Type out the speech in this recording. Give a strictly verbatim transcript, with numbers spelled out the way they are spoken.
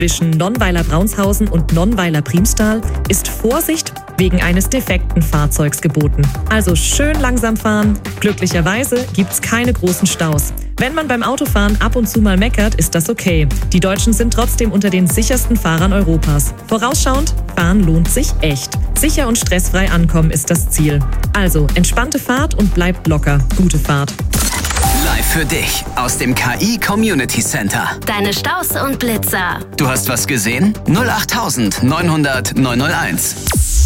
Zwischen Nonnweiler-Braunshausen und Nonnweiler-Priemstal ist Vorsicht wegen eines defekten Fahrzeugs geboten. Also schön langsam fahren. Glücklicherweise gibt's keine großen Staus. Wenn man beim Autofahren ab und zu mal meckert, ist das okay. Die Deutschen sind trotzdem unter den sichersten Fahrern Europas. Vorausschauend, fahren lohnt sich echt. Sicher und stressfrei ankommen ist das Ziel. Also entspannte Fahrt und bleibt locker. Gute Fahrt. Live für dich aus dem K I Community Center. Deine Staus und Blitzer. Du hast was gesehen? null acht neunhundert neunhunderт neunhunderteins.